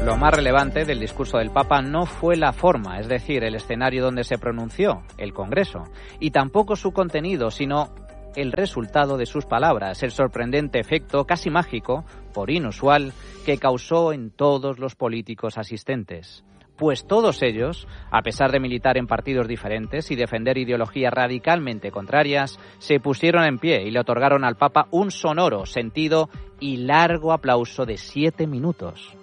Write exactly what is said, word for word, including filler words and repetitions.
Lo más relevante del discurso del Papa no fue la forma, es decir, el escenario donde se pronunció, el Congreso, y tampoco su contenido, sino el resultado de sus palabras, el sorprendente efecto casi mágico, por inusual, que causó en todos los políticos asistentes. Pues todos ellos, a pesar de militar en partidos diferentes y defender ideologías radicalmente contrarias, se pusieron en pie y le otorgaron al Papa un sonoro, sentido y largo aplauso de siete minutos.